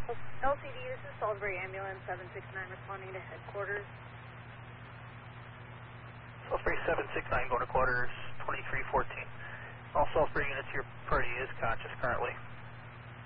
LCD, this is Salisbury Ambulance 769 responding to headquarters. Salisbury 769 going to quarters 2314. All Salisbury units, your party is conscious currently.